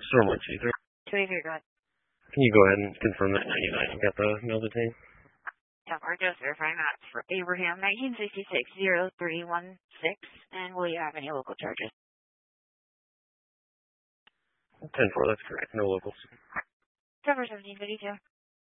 Storm 123. 23, go ahead. Can you go ahead and confirm that 99 you got the mail detained? Yeah, we're just verifying that for Abraham, 1966-0316. And will you have any local charges? 10-4, that's correct. No locals. Cover 1752.